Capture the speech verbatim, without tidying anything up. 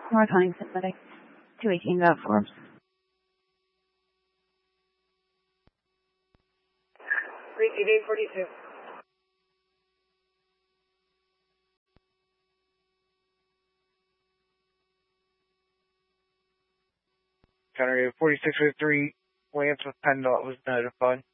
North Huntington Medic, two eighteen dot four. Receive eight forty-two. Counter forty-six oh three, Lance with PennDOT was notified.